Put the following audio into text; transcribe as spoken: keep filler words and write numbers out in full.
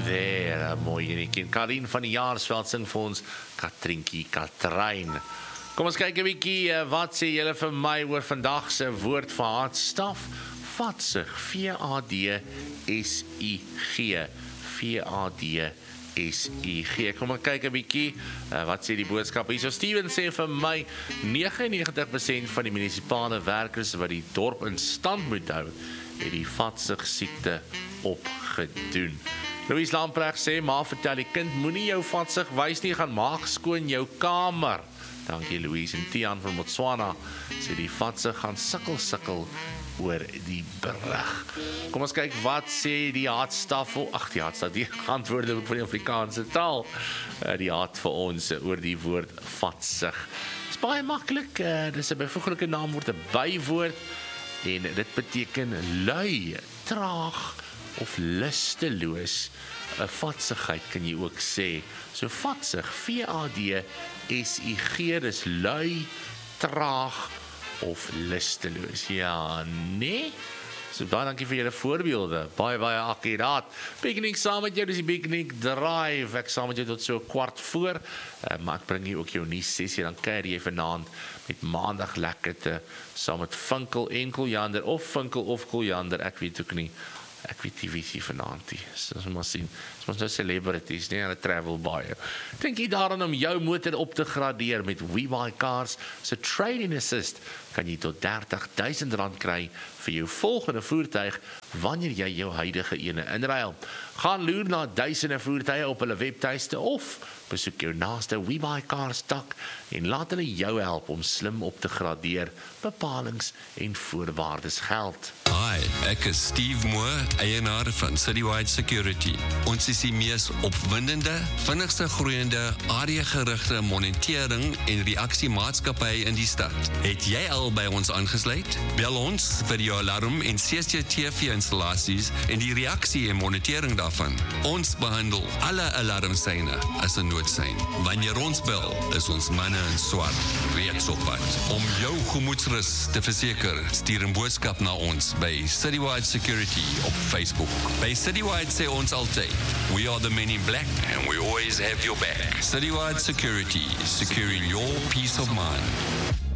there, mooi enetjie. Karin van die Jaarsveld sing vir ons Katrientjie Katrein. Kom ons kyk 'n bietjie, uh, wat sê julle vir my oor vandag se woord vir hartstaf? Vatsig, V A D S I G, V A D S I G. Kom maar kyk 'n bietjie, uh, wat sê die boodskap hier? So Steven sê vir my, negenennegentig persent van die munisipale werkers wat die dorp in stand moet hou, het die vatsig siekte opgedoen. Louise Lamprecht sê, maar vertel die kind, moenie jou vatsig wys nie, gaan maak skoon jou kamer. Dankie Louise. En Tian van Botswana sê die vatsig gaan sikkel sikkel oor die brug. Kom ons kyk wat sê die hartstaf, ag die hartstaf, die antwoorde ook van die Afrikaanse taal, uh, die hart vir ons uh, oor die woord vatsig. Dit is baie maklik, uh, dis 'n byvoeglike naamwoord, 'n bywoord, en dit beteken lui, traag of lusteloos. 'n Vatsigheid kan jy ook sê. So vatsig, V A D S I G, dis lui, traag of lusteloos. Ja, nee? So baie dankie vir julle voorbeelde. Baie, baie akkuraat. Piknik saam met jou, dis die Piknik Drive. Ek saam met jou tot so kwart voor. Uh, maar ek bring hier ook jou nuus sessie, dan kuier jy vanaand met maandag lekker te, saam met Vinkel en Koljander, of Vinkel of Koljander, ek weet ook nie. Ek weet die visie vanaand nie. So ons maar sien. Ons nou celebrities, nie, hulle travel baie. Dink jy daaraan om jou motor op te gradeer met WeBuyCars? So Trade-in Assist kan jy tot dertig duisend rand kry vir jou volgende voertuig wanneer jy jou huidige ene inruil. Gaan loer na duisende voertuie op hulle webtuiste of besoek jou naaste WeBuyCars tak en laat hulle jou help om slim op te gradeer. Bepalings en voorwaardes geld. Hi, ek is Steve Moore, eienaar van Citywide Security. Ons is die mees opwindende, vinnigste groeiende, areagerigte monitering en reaksiemaatskappy in die stad. Het jy al by ons aangesluit? Bel ons vir jou alarm en C C T V-installasies en die reaksie en monitering daarvan. Ons behandel alle alarmsyne as 'n noodsein. Wanneer ons bel, is ons manne in swart reeds op pad. Om jou gemoedsrus te verseker, stuur 'n boodskap na ons by Citywide Security op Facebook. By Citywide sê ons altyd, we are the men in black and we always have your back. Citywide Security, securing your peace of mind.